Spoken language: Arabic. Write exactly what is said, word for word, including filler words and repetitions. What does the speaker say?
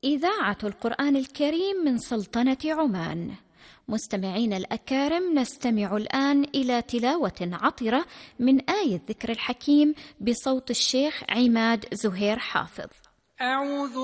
إذاعة القرآن الكريم من سلطنة عمان. مستمعين الأكارم، نستمع الآن إلى تلاوة عطرة من آية ذكر الحكيم بصوت الشيخ عماد زهير حافظ. أعوذ